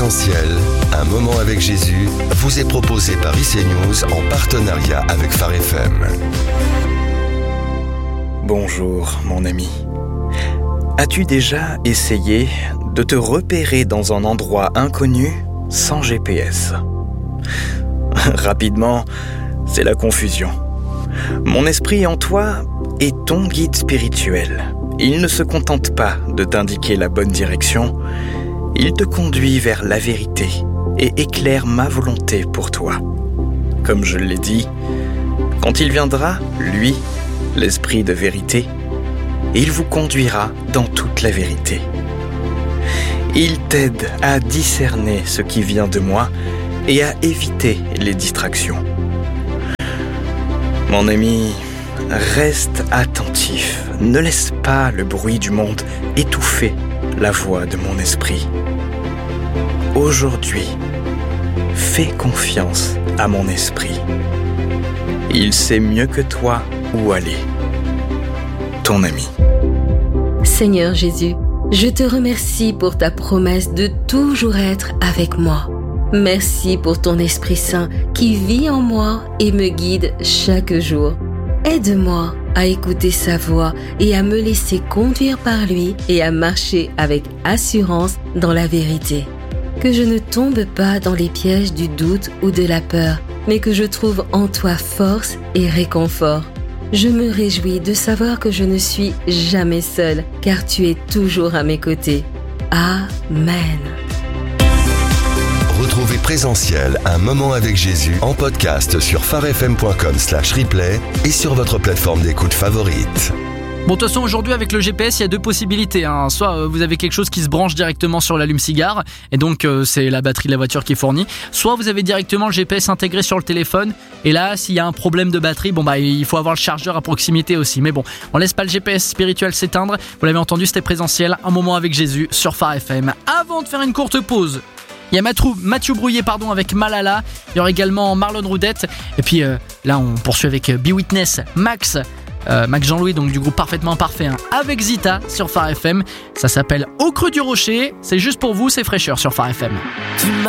Présentiel, un moment avec Jésus, vous est proposé par IC News en partenariat avec Phare FM. Bonjour mon ami. As-tu déjà essayé de te repérer dans un endroit inconnu sans GPS ? Rapidement, c'est la confusion. Mon esprit en toi est ton guide spirituel. Il ne se contente pas de t'indiquer la bonne direction, il te conduit vers la vérité et éclaire ma volonté pour toi. Comme je l'ai dit, quand il viendra, lui, l'esprit de vérité, il vous conduira dans toute la vérité. Il t'aide à discerner ce qui vient de moi et à éviter les distractions. Mon ami, reste attentif, ne laisse pas le bruit du monde étouffer la voix de mon esprit. Aujourd'hui, fais confiance à mon esprit. Il sait mieux que toi où aller. Ton ami. Seigneur Jésus, je te remercie pour ta promesse de toujours être avec moi. Merci pour ton Esprit Saint qui vit en moi et me guide chaque jour. Aide-moi à écouter sa voix et à me laisser conduire par lui et à marcher avec assurance dans la vérité. Que je ne tombe pas dans les pièges du doute ou de la peur, mais que je trouve en toi force et réconfort. Je me réjouis de savoir que je ne suis jamais seule, car tu es toujours à mes côtés. Amen. Retrouvez Présentiel, un moment avec Jésus en podcast sur pharefm.com/replay et sur votre plateforme d'écoute favorite. Bon, de toute façon, aujourd'hui, avec le GPS, il y a deux possibilités. Soit vous avez quelque chose qui se branche directement sur l'allume-cigare, et donc c'est la batterie de la voiture qui est fournie. Soit vous avez directement le GPS intégré sur le téléphone, et là, s'il y a un problème de batterie, il faut avoir le chargeur à proximité aussi. Mais bon, on laisse pas le GPS spirituel s'éteindre. Vous l'avez entendu, c'était Présentiel, un moment avec Jésus sur Phare FM. Avant de faire une courte pause, il y a Mathieu Brouillet avec Malala. Il y aura également Marlon Roudette. Et puis là, on poursuit avec Be Witness, Max Jean-Louis, donc du groupe Parfaitement Parfait, avec Zita sur Phare FM. Ça s'appelle Au creux du rocher. C'est juste pour vous, c'est fraîcheur sur Phare FM.